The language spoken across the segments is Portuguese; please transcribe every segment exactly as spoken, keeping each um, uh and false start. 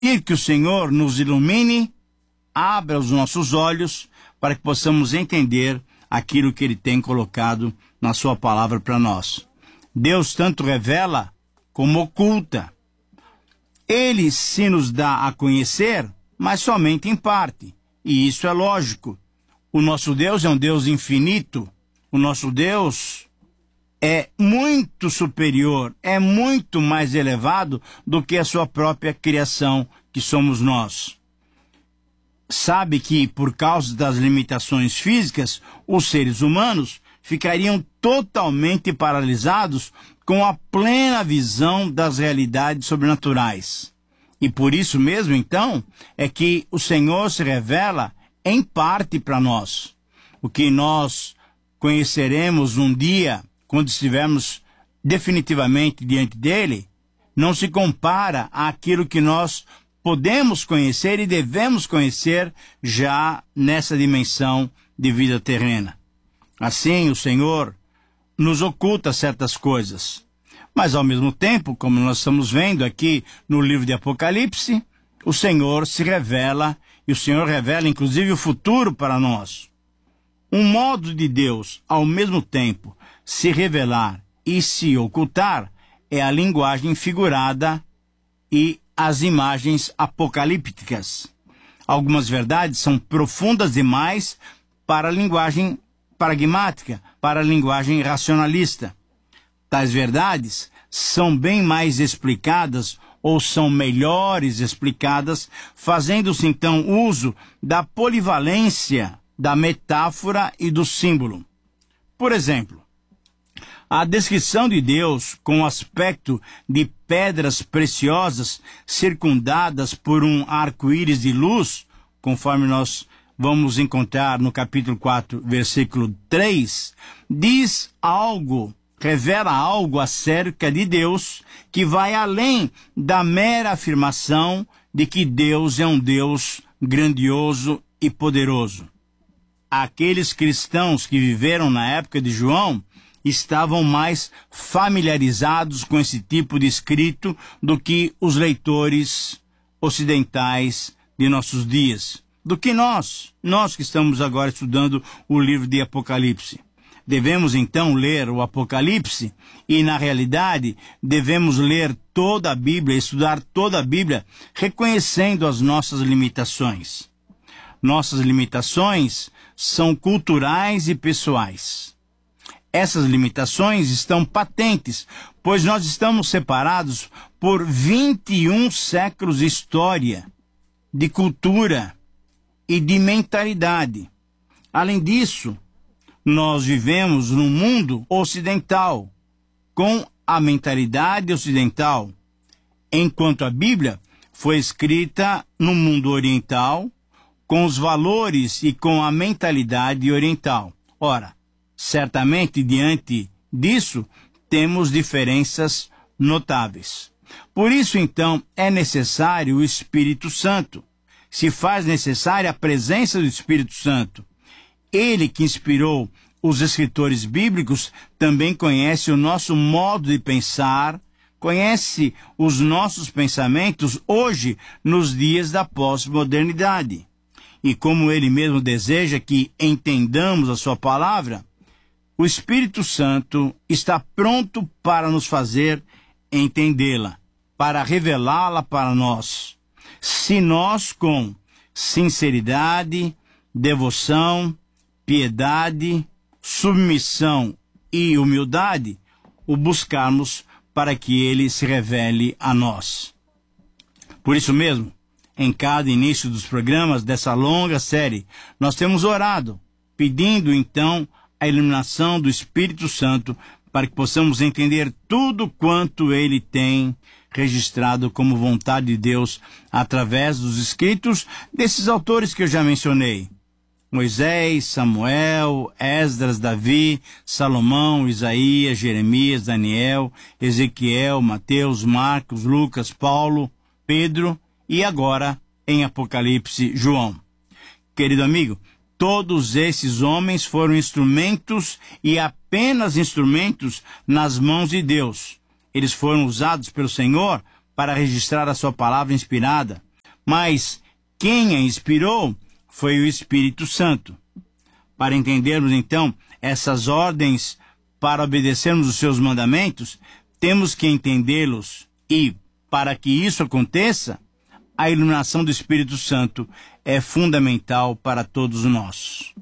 E que o Senhor nos ilumine, abra os nossos olhos para que possamos entender aquilo que Ele tem colocado na sua palavra para nós. Deus tanto revela como oculta. Ele se nos dá a conhecer, mas somente em parte. E isso é lógico. O nosso Deus é um Deus infinito. O nosso Deus é muito superior, é muito mais elevado do que a sua própria criação, que somos nós. Sabe que, por causa das limitações físicas, os seres humanos ficariam totalmente paralisados com a plena visão das realidades sobrenaturais. E por isso mesmo, então, é que o Senhor se revela em parte para nós. O que nós conheceremos um dia, quando estivermos definitivamente diante dele, não se compara àquilo que nós podemos conhecer e devemos conhecer já nessa dimensão de vida terrena. Assim, o Senhor nos oculta certas coisas. Mas, ao mesmo tempo, como nós estamos vendo aqui no livro de Apocalipse, o Senhor se revela, e o Senhor revela, inclusive, o futuro para nós. Um modo de Deus, ao mesmo tempo, se revelar e se ocultar é a linguagem figurada e as imagens apocalípticas. Algumas verdades são profundas demais para a linguagem pragmática, para a linguagem racionalista. Tais verdades são bem mais explicadas ou são melhores explicadas, fazendo-se então uso da polivalência, da metáfora e do símbolo. Por exemplo, a descrição de Deus com o aspecto de pedras preciosas circundadas por um arco-íris de luz, conforme nós vamos encontrar no capítulo quatro, versículo três, diz algo, revela algo acerca de Deus que vai além da mera afirmação de que Deus é um Deus grandioso e poderoso. Aqueles cristãos que viveram na época de João estavam mais familiarizados com esse tipo de escrito do que os leitores ocidentais de nossos dias, do que nós, nós que estamos agora estudando o livro de Apocalipse. Devemos então ler o Apocalipse e, na realidade, devemos ler toda a Bíblia, estudar toda a Bíblia, reconhecendo as nossas limitações. Nossas limitações são culturais e pessoais. Essas limitações estão patentes, pois nós estamos separados por vinte e um séculos de história, de cultura e de mentalidade. Além disso, nós vivemos num mundo ocidental, com a mentalidade ocidental, enquanto a Bíblia foi escrita no mundo oriental, com os valores e com a mentalidade oriental. Ora, certamente, diante disso, temos diferenças notáveis. Por isso, então, é necessário o Espírito Santo. Se faz necessária a presença do Espírito Santo. Ele que inspirou os escritores bíblicos também conhece o nosso modo de pensar, conhece os nossos pensamentos hoje, nos dias da pós-modernidade. E como ele mesmo deseja que entendamos a sua palavra, o Espírito Santo está pronto para nos fazer entendê-la, para revelá-la para nós. Se nós, com sinceridade, devoção, piedade, submissão e humildade, o buscarmos para que ele se revele a nós. Por isso mesmo, em cada início dos programas dessa longa série, nós temos orado, pedindo então a iluminação do Espírito Santo para que possamos entender tudo quanto ele tem registrado como vontade de Deus através dos escritos desses autores que eu já mencionei. Moisés, Samuel, Esdras, Davi, Salomão, Isaías, Jeremias, Daniel, Ezequiel, Mateus, Marcos, Lucas, Paulo, Pedro e agora, em Apocalipse, João. Querido amigo, todos esses homens foram instrumentos e apenas instrumentos nas mãos de Deus. Eles foram usados pelo Senhor para registrar a sua palavra inspirada, mas quem a inspirou foi o Espírito Santo. Para entendermos, então, essas ordens para obedecermos os seus mandamentos, temos que entendê-los e, para que isso aconteça, a iluminação do Espírito Santo é fundamental para todos nós.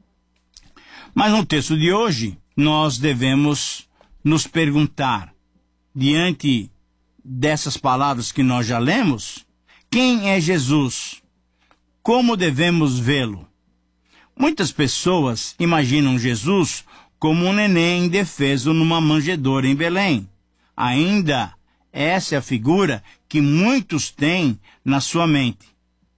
Mas no texto de hoje, nós devemos nos perguntar, diante dessas palavras que nós já lemos, quem é Jesus? Como devemos vê-lo? Muitas pessoas imaginam Jesus como um neném indefeso numa manjedoura em Belém. Ainda essa é a figura que muitos têm na sua mente.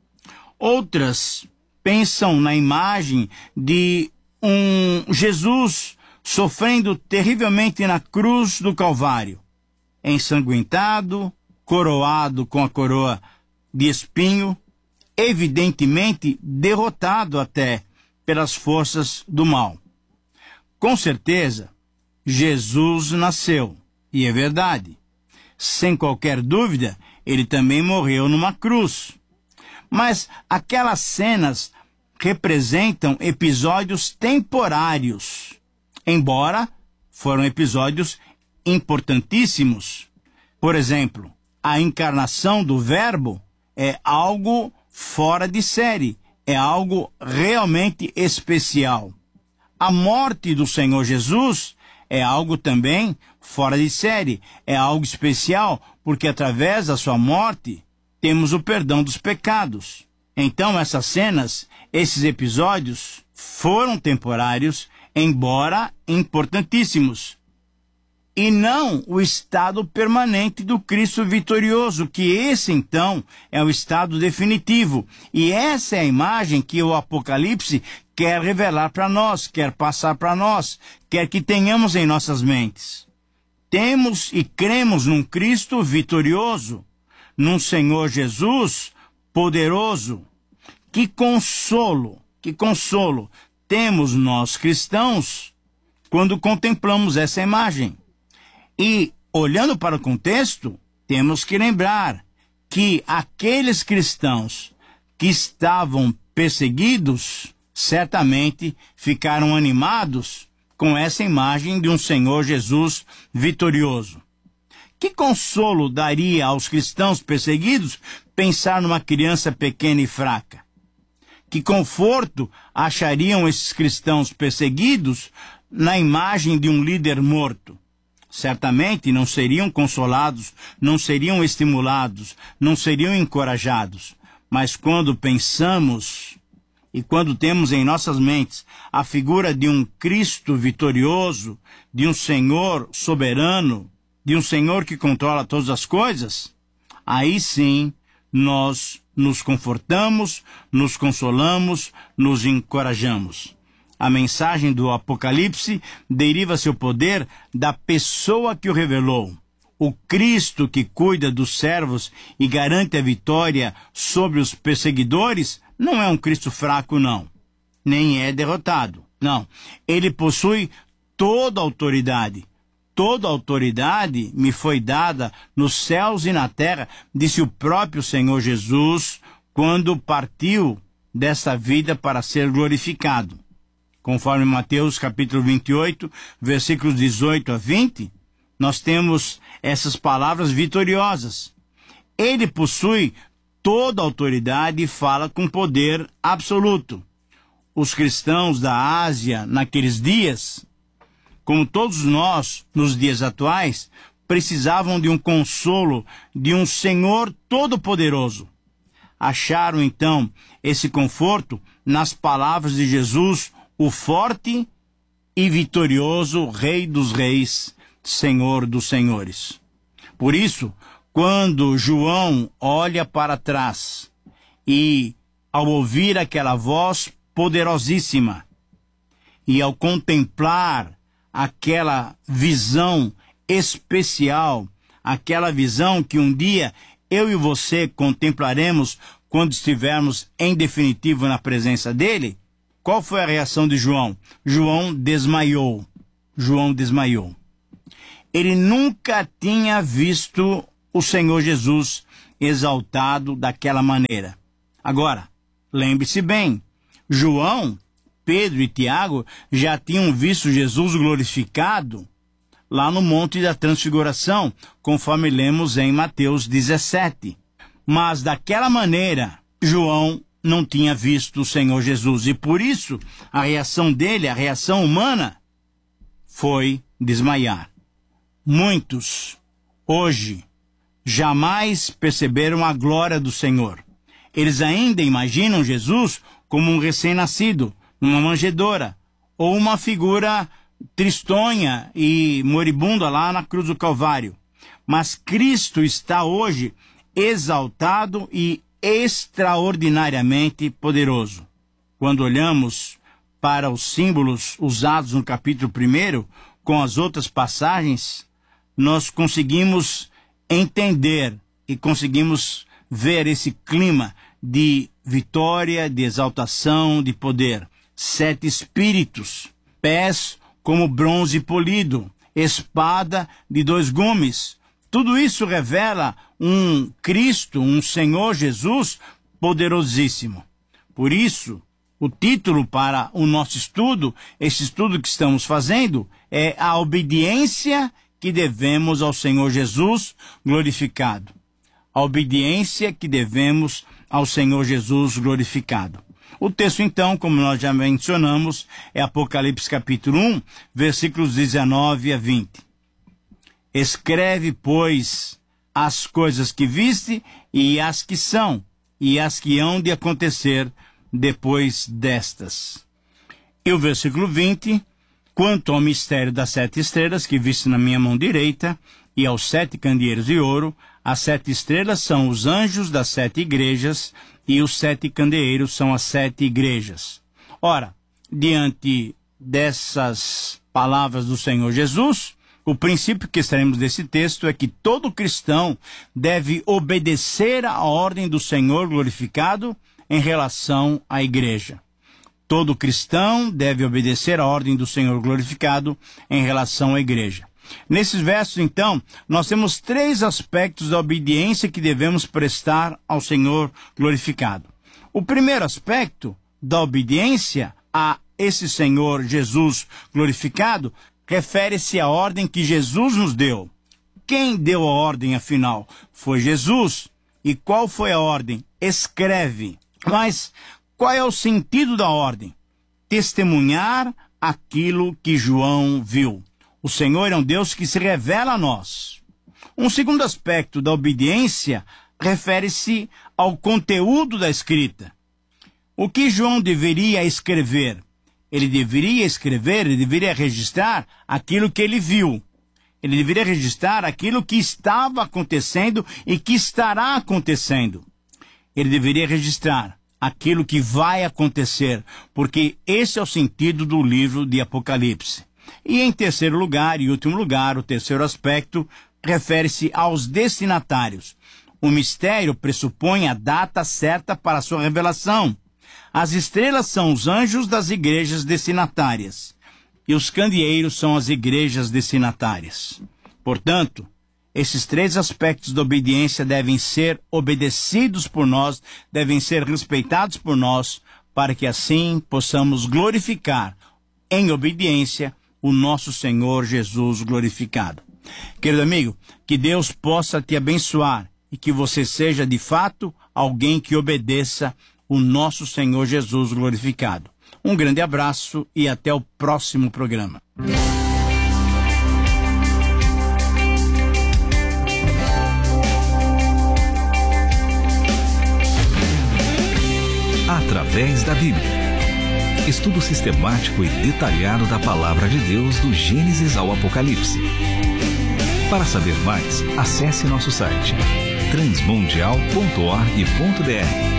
Outras pensam na imagem de um Jesus sofrendo terrivelmente na cruz do Calvário, ensanguentado, coroado com a coroa de espinho, evidentemente derrotado até pelas forças do mal. Com certeza, Jesus nasceu, e é verdade. Sem qualquer dúvida, ele também morreu numa cruz. Mas aquelas cenas representam episódios temporários, embora foram episódios importantíssimos. Por exemplo, a encarnação do Verbo é algo fora de série, é algo realmente especial. A morte do Senhor Jesus é algo também fora de série, é algo especial, porque através da sua morte temos o perdão dos pecados. Então essas cenas, esses episódios foram temporários, embora importantíssimos. E não o estado permanente do Cristo vitorioso, que esse então é o estado definitivo. E essa é a imagem que o Apocalipse quer revelar para nós, quer passar para nós, quer que tenhamos em nossas mentes. Temos e cremos num Cristo vitorioso, num Senhor Jesus poderoso. Que consolo, que consolo temos nós cristãos quando contemplamos essa imagem. E, olhando para o contexto, temos que lembrar que aqueles cristãos que estavam perseguidos, certamente ficaram animados com essa imagem de um Senhor Jesus vitorioso. Que consolo daria aos cristãos perseguidos pensar numa criança pequena e fraca? Que conforto achariam esses cristãos perseguidos na imagem de um líder morto? Certamente não seriam consolados, não seriam estimulados, não seriam encorajados. Mas quando pensamos e quando temos em nossas mentes a figura de um Cristo vitorioso, de um Senhor soberano, de um Senhor que controla todas as coisas, aí sim nós nos confortamos, nos consolamos, nos encorajamos. A mensagem do Apocalipse deriva seu poder da pessoa que o revelou. O Cristo que cuida dos servos e garante a vitória sobre os perseguidores não é um Cristo fraco, não. Nem é derrotado. Não. Ele possui toda a autoridade. Toda a autoridade me foi dada nos céus e na terra, disse o próprio Senhor Jesus quando partiu desta vida para ser glorificado. Conforme Mateus capítulo vinte e oito, versículos dezoito a vinte, nós temos essas palavras vitoriosas. Ele possui toda a autoridade e fala com poder absoluto. Os cristãos da Ásia, naqueles dias, como todos nós nos dias atuais, precisavam de um consolo, de um Senhor todo-poderoso. Acharam então esse conforto nas palavras de Jesus, o forte e vitorioso Rei dos Reis, Senhor dos Senhores. Por isso, quando João olha para trás e, ao ouvir aquela voz poderosíssima e ao contemplar aquela visão especial, aquela visão que um dia eu e você contemplaremos quando estivermos em definitivo na presença dele, qual foi a reação de João? João desmaiou. João desmaiou. Ele nunca tinha visto o Senhor Jesus exaltado daquela maneira. Agora, lembre-se bem, João, Pedro e Tiago já tinham visto Jesus glorificado lá no Monte da Transfiguração, conforme lemos em Mateus dezessete. Mas daquela maneira, João não tinha visto o Senhor Jesus, e por isso a reação dele, a reação humana, foi desmaiar. Muitos, hoje, jamais perceberam a glória do Senhor. Eles ainda imaginam Jesus como um recém-nascido, uma manjedoura, ou uma figura tristonha e moribunda lá na cruz do Calvário. Mas Cristo está hoje exaltado e extraordinariamente poderoso. Quando olhamos para os símbolos usados no capítulo primeiro, com as outras passagens, nós conseguimos entender e conseguimos ver esse clima de vitória, de exaltação, de poder. Sete espíritos, pés como bronze polido, espada de dois gumes. Tudo isso revela um Cristo, um Senhor Jesus poderosíssimo. Por isso, o título para o nosso estudo, esse estudo que estamos fazendo, é a obediência que devemos ao Senhor Jesus glorificado. A obediência que devemos ao Senhor Jesus glorificado. O texto, então, como nós já mencionamos, é Apocalipse capítulo um, versículos dezenove a vinte. Escreve, pois, as coisas que viste e as que são, e as que hão de acontecer depois destas. E o versículo vinte, quanto ao mistério das sete estrelas que viste na minha mão direita, e aos sete candeeiros de ouro, as sete estrelas são os anjos das sete igrejas, e os sete candeeiros são as sete igrejas. Ora, diante dessas palavras do Senhor Jesus, o princípio que extraímos desse texto é que todo cristão deve obedecer à ordem do Senhor glorificado em relação à igreja. Todo cristão deve obedecer à ordem do Senhor glorificado em relação à igreja. Nesses versos, então, nós temos três aspectos da obediência que devemos prestar ao Senhor glorificado. O primeiro aspecto da obediência a esse Senhor Jesus glorificado refere-se à ordem que Jesus nos deu. Quem deu a ordem, afinal? Foi Jesus. E qual foi a ordem? Escreve. Mas qual é o sentido da ordem? Testemunhar aquilo que João viu. O Senhor é um Deus que se revela a nós. Um segundo aspecto da obediência refere-se ao conteúdo da escrita. O que João deveria escrever? Ele deveria escrever, ele deveria registrar aquilo que ele viu. Ele deveria registrar aquilo que estava acontecendo e que estará acontecendo. Ele deveria registrar aquilo que vai acontecer, porque esse é o sentido do livro de Apocalipse. E em terceiro lugar, e último lugar, o terceiro aspecto, refere-se aos destinatários. O mistério pressupõe a data certa para a sua revelação. As estrelas são os anjos das igrejas destinatárias, e os candeeiros são as igrejas destinatárias. Portanto, esses três aspectos da obediência devem ser obedecidos por nós, devem ser respeitados por nós, para que assim possamos glorificar em obediência o nosso Senhor Jesus glorificado. Querido amigo, que Deus possa te abençoar e que você seja de fato alguém que obedeça o nosso Senhor Jesus glorificado. Um grande abraço e até o próximo programa. Através da Bíblia. Estudo sistemático e detalhado da Palavra de Deus do Gênesis ao Apocalipse. Para saber mais, acesse nosso site transmundial ponto org ponto br.